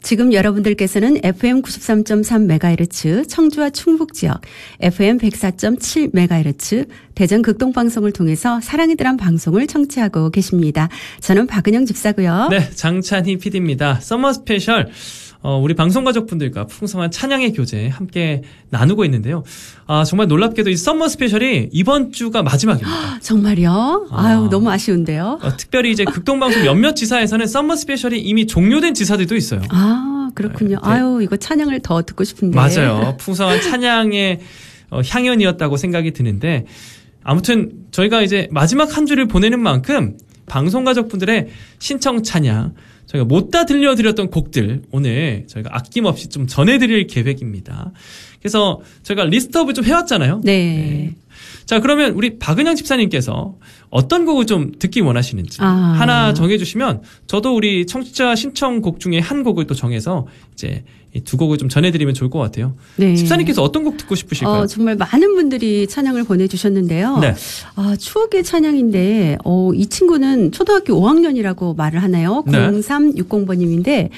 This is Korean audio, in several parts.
지금 여러분들께서는 FM 93.3MHz 청주와 충북 지역, FM 104.7MHz 대전 극동방송을 통해서 사랑이들한 방송을 청취하고 계십니다. 저는 박은영 집사고요. 네, 장찬희 PD입니다. 서머 스페셜. 우리 방송가족분들과 풍성한 찬양의 교제 함께 나누고 있는데요. 정말 놀랍게도 이 썸머 스페셜이 이번 주가 마지막입니다. 정말요? 아유, 너무 아쉬운데요. 특별히 이제 극동방송 몇몇 지사에서는 썸머 스페셜이 이미 종료된 지사들도 있어요. 아, 그렇군요. 네. 아유, 이거 찬양을 더 듣고 싶은데. 맞아요. 풍성한 찬양의 향연이었다고 생각이 드는데, 아무튼 저희가 이제 마지막 한 주를 보내는 만큼 방송가족분들의 신청 찬양, 저희가 못다 들려드렸던 곡들 오늘 저희가 아낌없이 좀 전해드릴 계획입니다. 그래서 저희가 리스트업을 좀 해왔잖아요. 네. 자, 그러면 우리 박은영 집사님께서 어떤 곡을 좀 듣기 원하시는지 하나 정해주시면 저도 우리 청취자 신청곡 중에 한 곡을 또 정해서 이제 이 두 곡을 좀 전해드리면 좋을 것 같아요. 네. 집사님께서 어떤 곡 듣고 싶으실까요? 정말 많은 분들이 찬양을 보내주셨는데요. 네. 추억의 찬양인데, 이 친구는 초등학교 5학년이라고 말을 하나요? 네. 0360번님인데,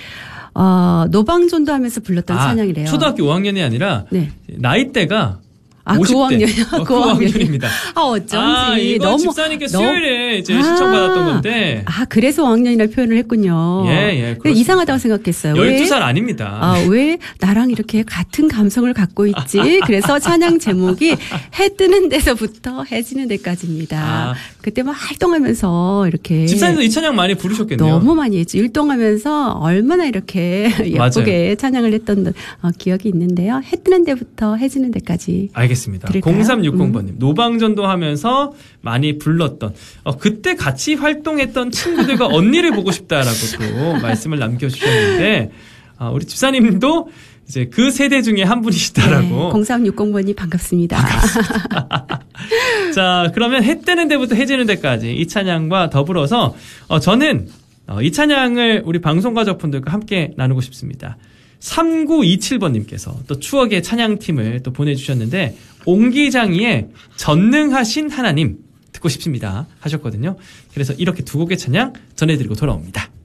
노방전도 하면서 불렀던 찬양이래요. 초등학교 5학년이 아니라 네. 나이대가 50대. 그 5학년이요? 그 5학년입니다. 어쩐지. 이건 너무 집사님께 수요일에 이제 신청받았던 건데. 그래서 5학년이라 표현을 했군요. 예. 이상하다고 생각했어요. 12살 아닙니다. 왜 나랑 이렇게 같은 감성을 갖고 있지? 그래서 찬양 제목이 해 뜨는 데서부터 해 지는 데까지입니다. 그때 막 활동하면서 이렇게. 집사님도 이 찬양 많이 부르셨겠네요. 너무 많이 했죠. 율동하면서 얼마나 이렇게 예쁘게 맞아요. 찬양을 했던 기억이 있는데요. 해 뜨는 데부터 해 지는 데까지. 알겠습니다. 0360번님. 노방전도 하면서 많이 불렀던, 그때 같이 활동했던 친구들과 언니를 보고 싶다라고 또 말씀을 남겨주셨는데, 우리 집사님도 이제 그 세대 중에 한 분이시다라고. 네, 0360번이 반갑습니다. 자, 그러면 해 뜨는 데부터 해 지는 데까지 이 찬양과 더불어서, 저는 이 찬양을 우리 방송가족분들과 함께 나누고 싶습니다. 3927번님께서 또 추억의 찬양팀을 또 보내주셨는데, 옹기장이의 전능하신 하나님 듣고 싶습니다 하셨거든요. 그래서 이렇게 두 곡의 찬양 전해드리고 돌아옵니다.